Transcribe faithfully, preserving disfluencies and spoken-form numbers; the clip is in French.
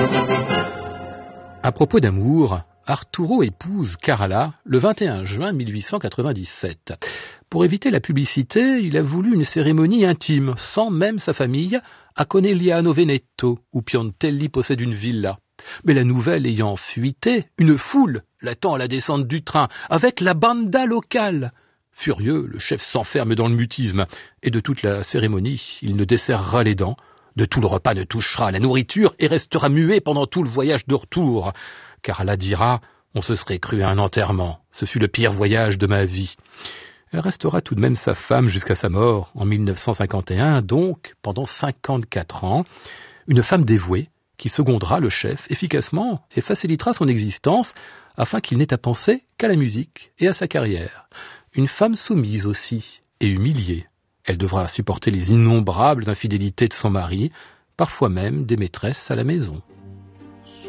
À propos d'amour, Arturo épouse Carala le vingt et un juin mille huit cent quatre-vingt-dix-sept. Pour éviter la publicité, il a voulu une cérémonie intime, sans même sa famille, à Conegliano Veneto, où Piantelli possède une villa. Mais la nouvelle ayant fuité, une foule l'attend à la descente du train, avec la banda locale. Furieux, le chef s'enferme dans le mutisme, et de toute la cérémonie, il ne desserrera les dents. De tout le repas ne touchera à la nourriture et restera muet pendant tout le voyage de retour. Carala dira « On se serait cru à un enterrement. Ce fut le pire voyage de ma vie. » Elle restera tout de même sa femme jusqu'à sa mort, en mille neuf cent cinquante et un, donc pendant cinquante-quatre ans. Une femme dévouée qui secondera le chef efficacement et facilitera son existence afin qu'il n'ait à penser qu'à la musique et à sa carrière. Une femme soumise aussi et humiliée. Elle devra supporter les innombrables infidélités de son mari, parfois même des maîtresses à la maison.